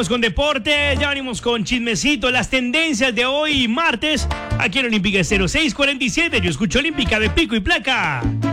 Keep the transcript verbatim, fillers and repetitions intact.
venimos con deporte, ya venimos con chismecito, las tendencias de hoy martes, aquí en Olímpica cero seis cuarenta y siete, yo escucho Olímpica de Pico y Placa.